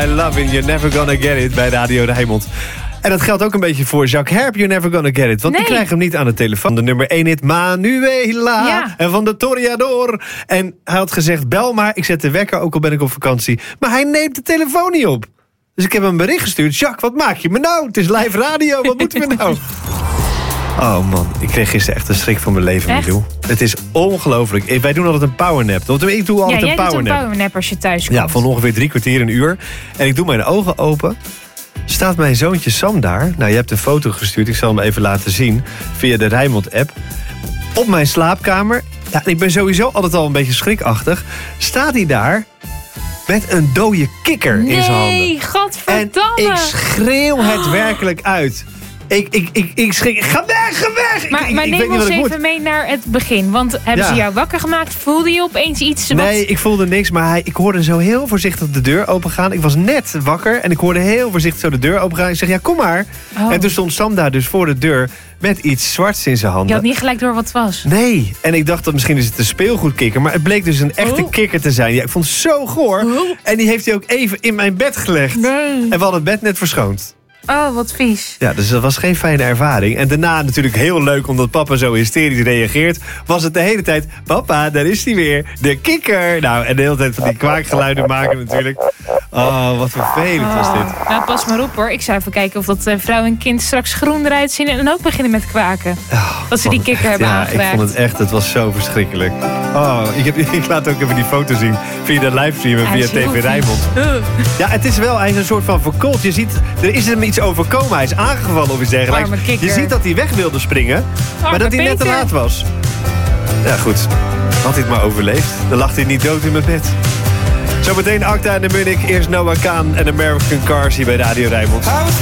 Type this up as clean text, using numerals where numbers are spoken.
I love it, you're never gonna get it bij Radio Rijnmond. En dat geldt ook een beetje voor Jacques Herp, You're Never Gonna Get It. Want die krijgen hem niet aan de telefoon. De nummer 1 hit Manuela. Ja. En van de Toreador. En hij had gezegd, bel maar, ik zet de wekker, ook al ben ik op vakantie. Maar hij neemt de telefoon niet op. Dus ik heb hem een bericht gestuurd. Jacques, wat maak je me nou? Het is live radio, wat moeten we nou? Oh man, ik kreeg gisteren echt een schrik van mijn leven, Milou. Het is ongelooflijk. Wij doen altijd een powernap. Ik doe altijd een powernap. Ja, jij doet een powernap als je thuis komt. Ja, van ongeveer 3 kwartier, een uur. En ik doe mijn ogen open. Staat mijn zoontje Sam daar. Nou, je hebt een foto gestuurd. Ik zal hem even laten zien. Via de Rijnmond-app. Op mijn slaapkamer. Ja, ik ben sowieso altijd al een beetje schrikachtig. Staat hij daar met een dode kikker in zijn handen. Nee, godverdamme. En ik schreeuw het werkelijk uit. Ik schrik. Ga weg! Maar neem ons even mee naar het begin. Want hebben ze jou wakker gemaakt? Voelde je opeens iets? Nee, ik voelde niks. Maar ik hoorde zo heel voorzichtig de deur opengaan. Ik was net wakker en ik hoorde heel voorzichtig zo de deur opengaan. Ik zeg, ja, kom maar. Oh. En toen stond Sam daar dus voor de deur met iets zwarts in zijn handen. Je had niet gelijk door wat het was? Nee. En ik dacht dat misschien is het een speelgoedkikker. Maar het bleek dus een echte kikker te zijn. Ja, ik vond het zo goor. En die heeft hij ook even in mijn bed gelegd. Nee. En we hadden het bed net verschoond. Oh, wat vies. Ja, dus dat was geen fijne ervaring. En daarna natuurlijk heel leuk, omdat papa zo hysterisch reageert, was het de hele tijd, papa, daar is hij weer, de kikker. Nou, en de hele tijd van die kwaakgeluiden maken natuurlijk. Oh, wat vervelend was dit. Nou, pas maar op hoor. Ik zou even kijken of dat vrouw en kind straks groen eruit zien en ook beginnen met kwaken. Dat ze die kikker hebben aangeraakt. Ik vond het echt, het was zo verschrikkelijk. Oh, ik laat ook even die foto zien via de livestream en via TV Rijnmond. Ja, het is wel, hij is een soort van verkoold. Je ziet, er is hem iets overkomen. Hij is aangevallen of iets dergelijks. Je ziet dat hij weg wilde springen, maar dat hij net te laat was. Ja, goed. Had hij het maar overleefd, dan lag hij niet dood in mijn bed. Zometeen Acta en de Munich. Eerst Noah Kaan en American Cars hier bij Radio Rijnmond.